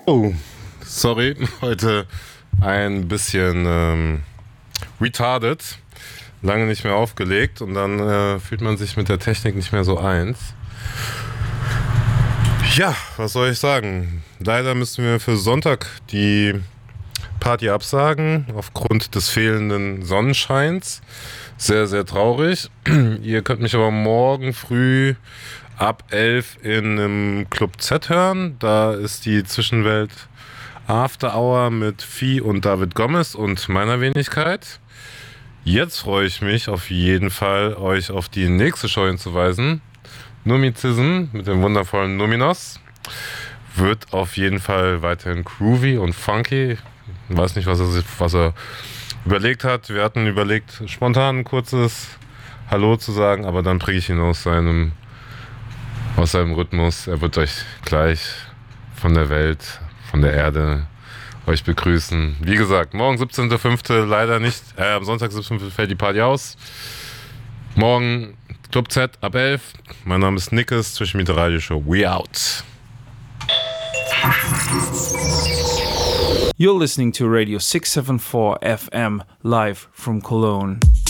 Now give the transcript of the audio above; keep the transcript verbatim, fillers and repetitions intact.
Oh, sorry, heute ein bisschen ähm, retarded, lange nicht mehr aufgelegt und dann äh, fühlt man sich mit der Technik nicht mehr so eins. Ja, was soll ich sagen? Leider müssen wir für Sonntag die Party absagen, aufgrund des fehlenden Sonnenscheins. Sehr, sehr traurig. Ihr könnt mich aber morgen früh ab elf in einem Club Z hören. Da ist die Zwischenwelt After Hour mit Vieh und David Gomez und meiner Wenigkeit. Jetzt freue ich mich auf jeden Fall, euch auf die nächste Show hinzuweisen. Numizism mit dem wundervollen Numinos wird auf jeden Fall weiterhin groovy und funky. Ich weiß nicht, was er, was er überlegt hat. Wir hatten überlegt, spontan ein kurzes Hallo zu sagen, aber dann bringe ich ihn aus seinem, aus seinem Rhythmus. Er wird euch gleich von der Welt, von der Erde euch begrüßen. Wie gesagt, morgen siebzehnter fünfter leider nicht, äh, am Sonntag siebzehnter fünfter fällt die Party aus. Morgen Club Z ab elf. Mein Name ist Nickes, zwischen mit der Radioshow. We out. You're listening to Radio six seventy-four F M live from Cologne.